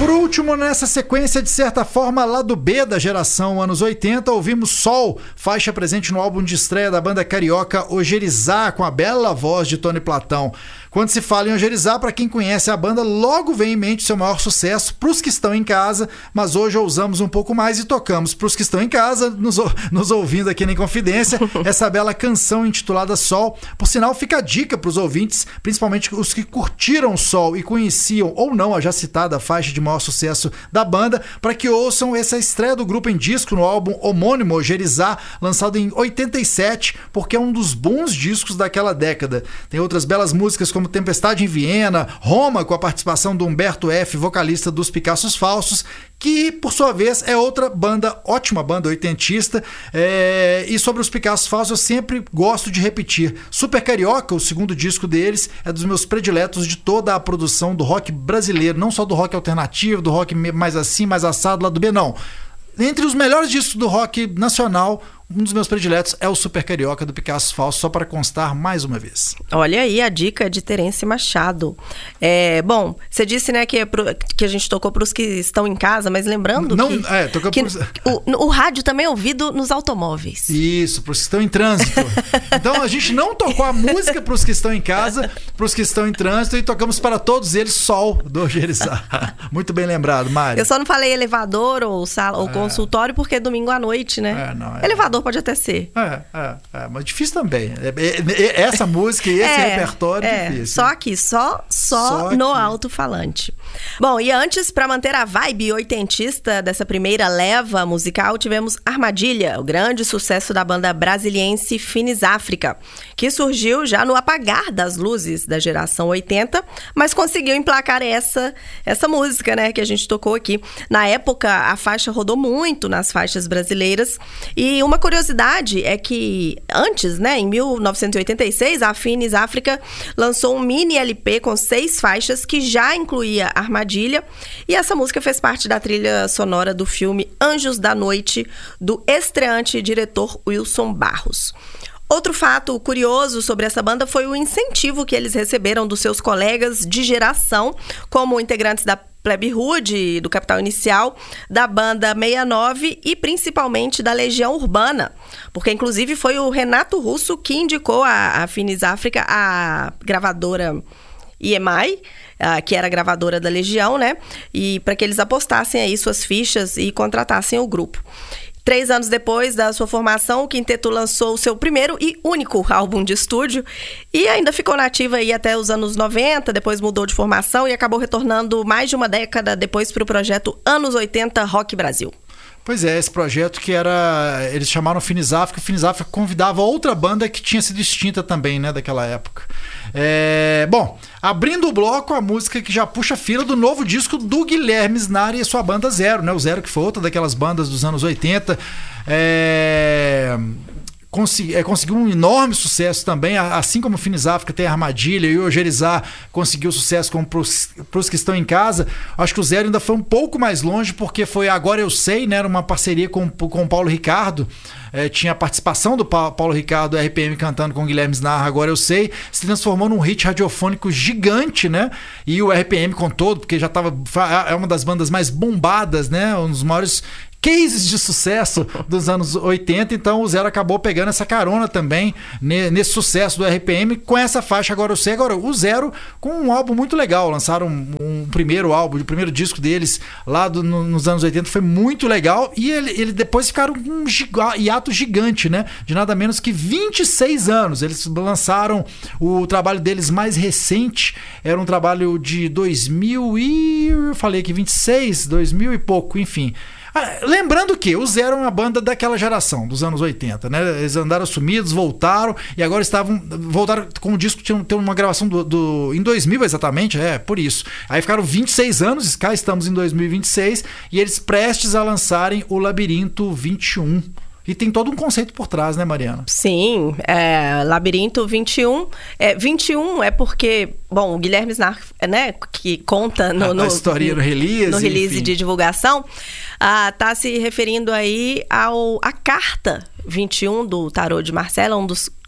Por último, nessa sequência, de certa forma, lado B da geração anos 80, ouvimos Sol, faixa presente no álbum de estreia da banda carioca Ogerizá, com a bela voz de Tony Platão. Quando se fala em Ogerizá, para quem conhece a banda, logo vem em mente seu maior sucesso, Pros que estão em casa, mas hoje ousamos um pouco mais e tocamos Pros que estão em casa, nos ouvindo aqui na Inconfidência, essa bela canção intitulada Sol. Por sinal, fica a dica para os ouvintes, principalmente os que curtiram Sol e conheciam ou não a já citada faixa de maior sucesso da banda, para que ouçam essa estreia do grupo em disco no álbum homônimo Ogerizá, lançado em 87, porque é um dos bons discos daquela década. Tem outras belas músicas como Tempestade em Viena, Roma, com a participação do Humberto F., vocalista dos Picassos Falsos, que, por sua vez, é outra banda, ótima banda oitentista, e sobre os Picassos Falsos eu sempre gosto de repetir. Super Carioca, o segundo disco deles, é dos meus prediletos de toda a produção do rock brasileiro, não só do rock alternativo, do rock mais assim, mais assado, lá do B, não. Entre os melhores discos do rock nacional, um dos meus prediletos é o Super Carioca do Picassos Falsos, só para constar mais uma vez. Olha aí a dica de Terence Machado. Bom, você disse, né, que a gente tocou para os que estão em casa, mas lembrando o rádio também é ouvido nos automóveis. Isso, para os que estão em trânsito. Então a gente não tocou a música para os que estão em casa, para os que estão em trânsito, e tocamos para todos eles Sol do Ogerizá. Muito bem lembrado, Mari. Eu só não falei elevador ou sala ou consultório porque é domingo à noite, né? Elevador pode até ser. Mas difícil também. Essa música e esse repertório é difícil. Só aqui, só no alto-falante. Bom, e antes, para manter a vibe oitentista dessa primeira leva musical, tivemos Armadilha, o grande sucesso da banda brasiliense Finis África, que surgiu já no apagar das luzes da geração 80, mas conseguiu emplacar essa música, né, que a gente tocou aqui. Na época, a faixa rodou muito nas faixas brasileiras, e uma curiosidade é que antes, né, em 1986, a Finis África lançou um mini LP com 6 faixas que já incluía Armadilha, e essa música fez parte da trilha sonora do filme Anjos da Noite, do estreante diretor Wilson Barros. Outro fato curioso sobre essa banda foi o incentivo que eles receberam dos seus colegas de geração, como integrantes da Plebe Rude, do Capital Inicial, da banda 69 e principalmente da Legião Urbana, porque inclusive foi o Renato Russo que indicou a Finis África, a gravadora EMI, que era a gravadora da Legião, né? E para que eles apostassem aí suas fichas e contratassem o grupo. 3 anos depois da sua formação, o quinteto lançou o seu primeiro e único álbum de estúdio e ainda ficou nativa aí até os anos 90, depois mudou de formação e acabou retornando mais de uma década depois para o projeto Anos 80 Rock Brasil. Pois é, esse projeto que eles chamaram Finis África. O Finis África convidava outra banda que tinha sido extinta também, né, daquela época. Bom, abrindo o bloco, a música que já puxa a fila do novo disco do Guilherme Snari e sua banda Zero, né? O Zero, que foi outra daquelas bandas dos anos 80. Conseguiu um enorme sucesso também, assim como o Finis África tem a Armadilha e o Ogerizá conseguiu sucesso pros que estão em casa. Acho que o Zero ainda foi um pouco mais longe, porque foi Agora Eu Sei, né? Era uma parceria com o Paulo Ricardo. Tinha a participação do Paulo Ricardo, RPM, cantando com o Guilherme Snarra, Agora Eu Sei, se transformou num hit radiofônico gigante, né? E o RPM contou, porque já é uma das bandas mais bombadas, né? Um dos maiores cases de sucesso dos anos 80, então o Zero acabou pegando essa carona também nesse sucesso do RPM com essa faixa Agora Eu Sei. Agora, o Zero com um álbum muito legal, lançaram um primeiro álbum, o primeiro disco deles lá nos anos 80, foi muito legal, e ele depois ficaram com um hiato gigante, né, de nada menos que 26 anos. Eles lançaram o trabalho deles mais recente, era um trabalho de 2000 e... eu falei que 26, 2000 e pouco, enfim. Lembrando que o Zero é uma banda daquela geração, dos anos 80, né? Eles andaram sumidos, voltaram e agora voltaram com o disco, tinham uma gravação em 2000 exatamente, por isso. Aí ficaram 26 anos, cá estamos em 2026, e eles prestes a lançarem o Labirinto 21. E tem todo um conceito por trás, né, Mariana? Sim, Labirinto 21. 21 é porque, bom, o Guilherme Snark, né, que conta a historinha no release. No release, enfim, de divulgação, tá se referindo aí à carta 21 do Tarô de Marcella, um dos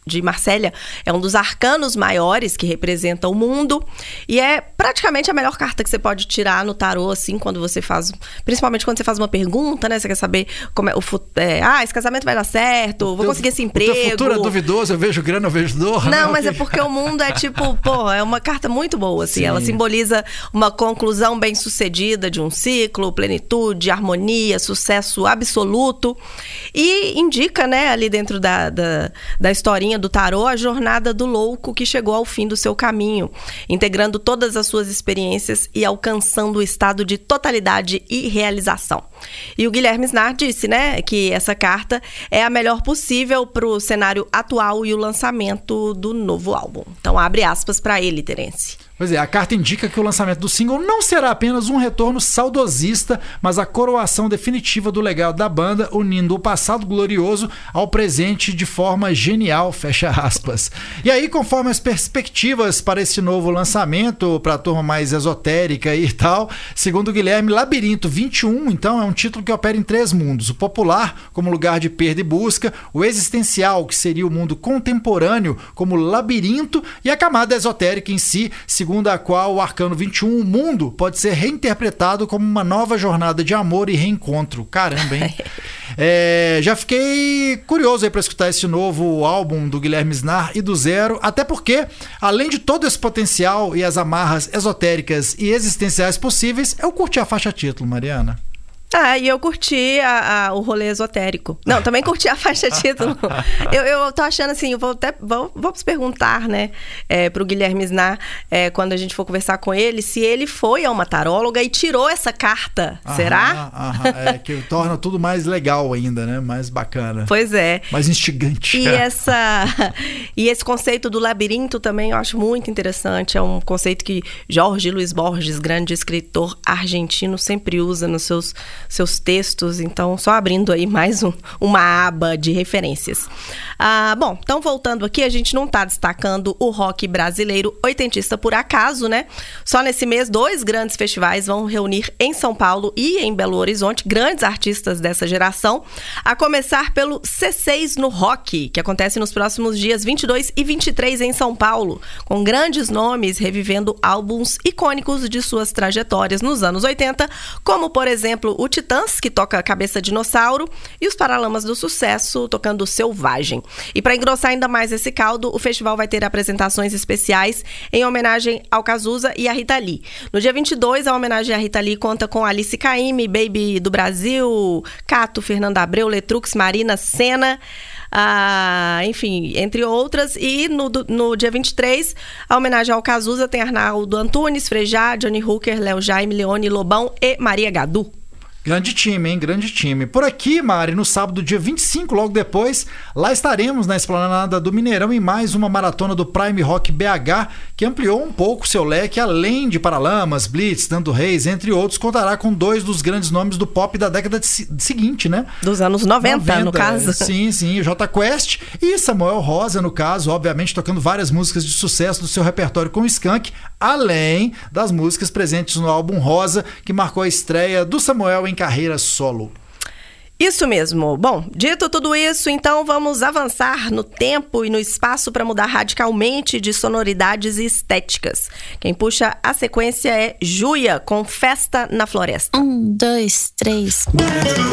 de Marsella é um dos arcanos maiores que representa o mundo e é praticamente a melhor carta que você pode tirar no tarô, assim, quando você faz, principalmente quando você faz uma pergunta, né? Você quer saber como é esse casamento vai dar certo, vou conseguir esse emprego. O teu futuro é duvidoso, eu vejo grana, eu vejo dor. Não, mas é porque o mundo é tipo, é uma carta muito boa, assim. Sim. Ela simboliza uma conclusão bem-sucedida de um ciclo, plenitude, harmonia, sucesso absoluto. E indica, né, ali dentro da historinha do tarô, a jornada do louco que chegou ao fim do seu caminho, integrando todas as suas experiências e alcançando o estado de totalidade e realização. E o Guilherme Snart disse, né, que essa carta é a melhor possível para o cenário atual e o lançamento do novo álbum. Então, abre aspas para ele, Terence. Pois é, a carta indica que o lançamento do single não será apenas um retorno saudosista, mas a coroação definitiva do legado da banda, unindo o passado glorioso ao presente de forma genial, fecha aspas. E aí, conforme as perspectivas para esse novo lançamento, para a turma mais esotérica e tal, segundo o Guilherme, Labirinto 21, então, é um título que opera em 3 mundos. O popular, como lugar de perda e busca, o existencial, que seria o mundo contemporâneo, como labirinto, e a camada esotérica em si, segundo a qual o Arcano 21, o mundo, pode ser reinterpretado como uma nova jornada de amor e reencontro. Caramba, hein? Já fiquei curioso aí para escutar esse novo álbum do Guilherme Snart e do Zero, até porque, além de todo esse potencial e as amarras esotéricas e existenciais possíveis, eu curti a faixa título, Mariana. E eu curti o rolê esotérico. Não, também curti a faixa título. Eu tô achando assim, vamos perguntar, né, pro Guilherme Snart, quando a gente for conversar com ele, se ele foi a uma taróloga e tirou essa carta. Será? Que torna tudo mais legal ainda, né? Mais bacana. Pois é. Mais instigante. E esse conceito do labirinto também eu acho muito interessante. É um conceito que Jorge Luis Borges, grande escritor argentino, sempre usa nos seus textos, então só abrindo aí mais uma aba de referências. Bom, então voltando aqui, a gente não tá destacando o rock brasileiro oitentista por acaso, né? Só nesse mês, 2 grandes festivais vão reunir em São Paulo e em Belo Horizonte grandes artistas dessa geração, a começar pelo C6 no Rock, que acontece nos próximos dias 22 e 23 em São Paulo, com grandes nomes revivendo álbuns icônicos de suas trajetórias nos anos 80, como, por exemplo, o Titãs, que toca Cabeça Dinossauro, e os Paralamas do Sucesso, tocando Selvagem. E para engrossar ainda mais esse caldo, o festival vai ter apresentações especiais em homenagem ao Cazuza e a Rita Lee. No dia 22, a homenagem à Rita Lee conta com Alice Caymmi, Baby do Brasil, Cato, Fernanda Abreu, Letrux, Marina, Senna, enfim, entre outras. E no dia 23, a homenagem ao Cazuza tem Arnaldo Antunes, Frejá, Johnny Hooker, Léo Jaime, Leone Lobão e Maria Gadu. Grande time, hein? Grande time. Por aqui, Mari, no sábado, dia 25, logo depois, lá estaremos na Esplanada do Mineirão em mais uma maratona do Prime Rock BH, que ampliou um pouco seu leque, além de Paralamas, Blitz, Nando Reis, entre outros, contará com 2 dos grandes nomes do pop da década seguinte, né? Dos anos 90, no caso. Sim, o Jota Quest e Samuel Rosa, no caso, obviamente tocando várias músicas de sucesso do seu repertório com o Skank, além das músicas presentes no álbum Rosa, que marcou a estreia do Samuel em carreira solo. Isso mesmo. Bom, dito tudo isso, então vamos avançar no tempo e no espaço para mudar radicalmente de sonoridades e estéticas. Quem puxa a sequência é Juia, com Festa na Floresta. 1, 2, 3...